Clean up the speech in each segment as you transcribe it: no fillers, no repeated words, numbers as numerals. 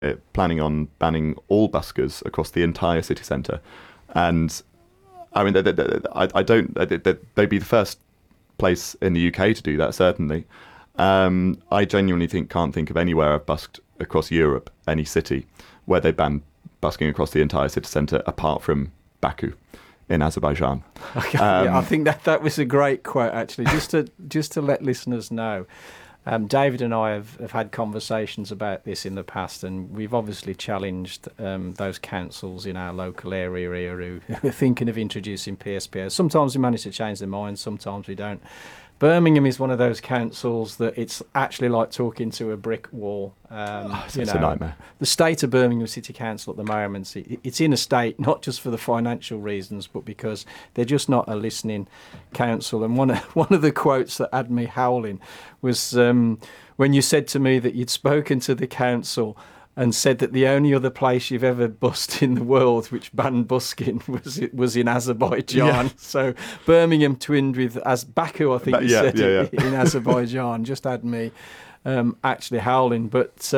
planning on banning all buskers across the entire city centre. And I mean, I don't. They'd be the first place in the UK to do that, certainly. I genuinely can't think of anywhere I've busked across Europe, any city, where they ban busking across the entire city centre, apart from Baku in Azerbaijan. Okay, I think that was a great quote, actually. Just to let listeners know, David and I have had conversations about this in the past, and we've obviously challenged those councils in our local area here who are thinking of introducing PSPOs. Sometimes we manage to change their minds, sometimes we don't. Birmingham is one of those councils that it's actually like talking to a brick wall. It's a nightmare. The state of Birmingham City Council at the moment, it's in a state not just for the financial reasons, but because they're just not a listening council. And one of the quotes that had me howling was when you said to me that you'd spoken to the council and said that the only other place you've ever busked in the world which banned busking was in Azerbaijan. Yeah. So Birmingham twinned with Baku, I think you said in Azerbaijan, just had me actually howling. But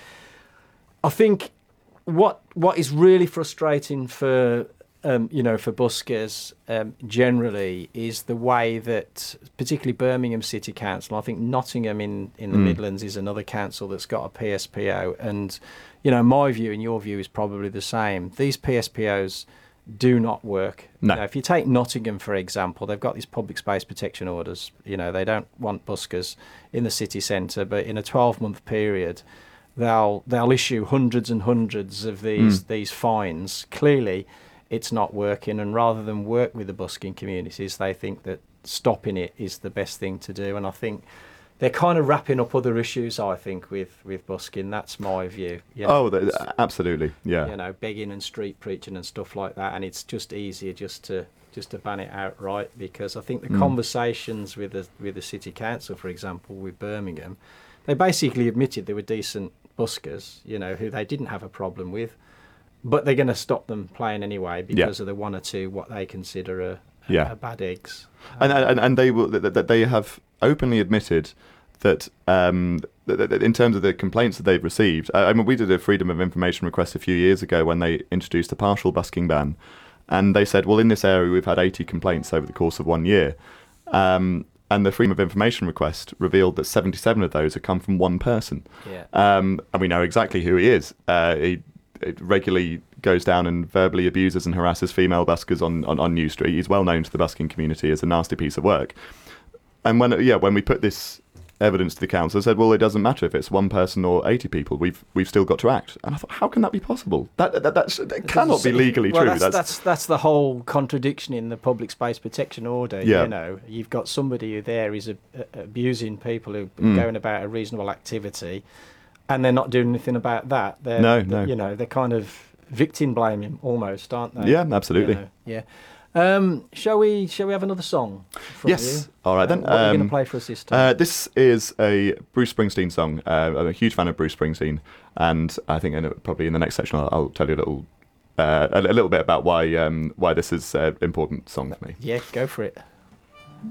I think what is really frustrating for for buskers generally is the way that, particularly Birmingham City Council, I think Nottingham in the Midlands is another council that's got a PSPO, and my view and your view is probably the same. These PSPOs do not work. No. If you take Nottingham, for example, they've got these public space protection orders. They don't want buskers in the city centre, but in a 12-month period they'll issue hundreds and hundreds of these fines. Clearly it's not working, and rather than work with the busking communities, they think that stopping it is the best thing to do. And I think they're kind of wrapping up other issues, I think, with busking. That's my view. Absolutely, yeah. Begging and street preaching and stuff like that, and it's just easier just to ban it outright, because I think the conversations with the city council, for example, with Birmingham, they basically admitted they were decent buskers, who they didn't have a problem with. But they're going to stop them playing anyway because of the one or two what they consider are bad eggs. And they have openly admitted that in terms of the complaints that they've received. We did a freedom of information request a few years ago when they introduced a partial busking ban, and they said, well, in this area we've had 80 complaints over the course of 1 year. And the freedom of information request revealed that 77 of those have come from one person. Yeah. And we know exactly who he is. It regularly goes down and verbally abuses and harasses female buskers on New Street. He's well known to the busking community as a nasty piece of work. And when we put this evidence to the council, they said, well, it doesn't matter if it's one person or 80 people. We've still got to act. And I thought, how can that be possible? That cannot be legally true. That's the whole contradiction in the public space protection order. Yeah. You've got somebody who there is abusing people who are going about a reasonable activity, and they're not doing anything about that. No. They're kind of victim blaming almost, aren't they? Yeah, absolutely. Yeah. Shall we have another song from Yes. you? All right then. What are you going to play for us this time? This is a Bruce Springsteen song. I'm a huge fan of Bruce Springsteen, and I think probably in the next section I'll tell you a little bit about why this is an important song to me. Yeah, go for it.